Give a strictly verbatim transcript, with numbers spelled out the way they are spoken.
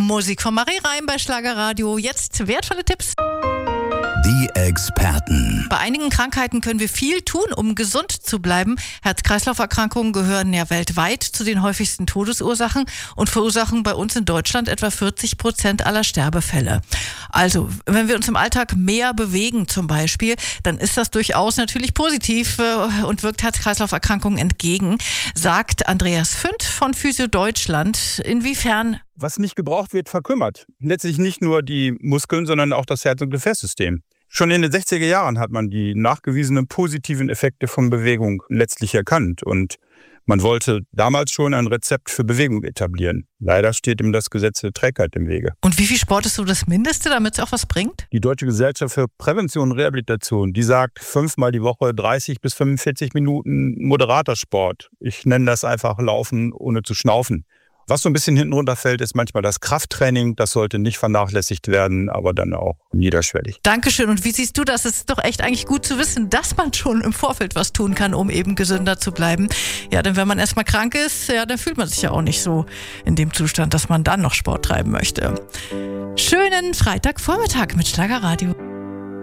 Musik von Marie Reim bei Schlagerradio. Jetzt wertvolle Tipps. Die Experten. Bei einigen Krankheiten können wir viel tun, um gesund zu bleiben. Herz-Kreislauf-Erkrankungen gehören ja weltweit zu den häufigsten Todesursachen und verursachen bei uns in Deutschland etwa vierzig Prozent aller Sterbefälle. Also, wenn wir uns im Alltag mehr bewegen zum Beispiel, dann ist das durchaus natürlich positiv äh, und wirkt Herz-Kreislauf-Erkrankungen entgegen, sagt Andreas Fünd von Physio Deutschland. Inwiefern? Was nicht gebraucht wird, verkümmert. Letztlich nicht nur die Muskeln, sondern auch das Herz- und Gefäßsystem. Schon in den sechziger Jahren hat man die nachgewiesenen positiven Effekte von Bewegung letztlich erkannt. Und man wollte damals schon ein Rezept für Bewegung etablieren. Leider steht ihm das Gesetz der Trägheit im Wege. Und wie viel Sport ist so das Mindeste, damit es auch was bringt? Die Deutsche Gesellschaft für Prävention und Rehabilitation, die sagt fünfmal die Woche dreißig bis fünfundvierzig Minuten moderater Sport. Ich nenne das einfach Laufen ohne zu schnaufen. Was so ein bisschen hinten runterfällt, ist manchmal das Krafttraining. Das sollte nicht vernachlässigt werden, aber dann auch niederschwellig. Dankeschön. Und wie siehst du das? Es ist doch echt eigentlich gut zu wissen, dass man schon im Vorfeld was tun kann, um eben gesünder zu bleiben. Ja, denn wenn man erstmal krank ist, ja, dann fühlt man sich ja auch nicht so in dem Zustand, dass man dann noch Sport treiben möchte. Schönen Freitagvormittag mit Schlagerradio.